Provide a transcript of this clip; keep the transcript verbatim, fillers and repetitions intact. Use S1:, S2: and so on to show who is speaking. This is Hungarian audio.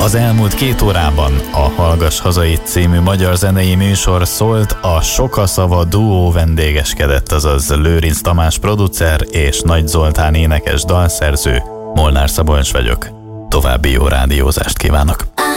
S1: Az elmúlt két órában a Hallgass Hazai című magyar zenei műsor szólt, a Sokaszava duó vendégeskedett, azaz Lőrinc Tamás producer és Nagy Zoltán énekes dalszerző. Molnár Szabolcs vagyok. További jó rádiózást kívánok!